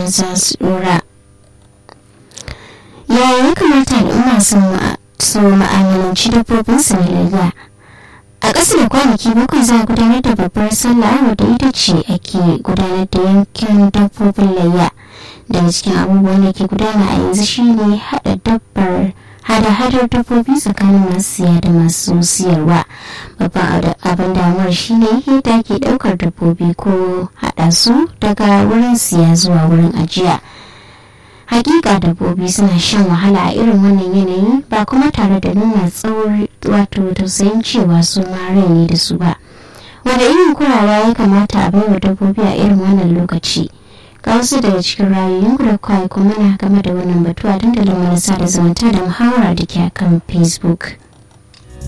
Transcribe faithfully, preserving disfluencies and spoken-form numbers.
za su dora. Yaya ya kamata al'umma su ma'amalanci dabbobinsu na layya? A ƙasa da kwanaki bakwai za a gudanar da babbar sallah wadda ita ce ake gudanar da yankin dabbobin layya. Daga cikin abubuwan da ke gudana a yanzu shine haɗa dabbar hada-hadar dabbobi tsakanin masu siya da masu siyarwa. Babban abin damuwar shine yadda ake ɗaukar dabbobi ko haɗa su daga wurin siya zuwa wurin ajiya. Hakika dabbobi suna shan wahala a irin wannan yanayi, ba kuma tare da nuna tsauri wato tausayin cewa su ma rai ne da su ba. Wanda irin kulawa ya kamata a baiwa dabbobi a irin wannan lokaci? Ga wasu daga cikin ra'ayoyin da kuka aiko mana game da wannan batu a dandalin marasa da zumunta da muhawara da ke akan Facebook.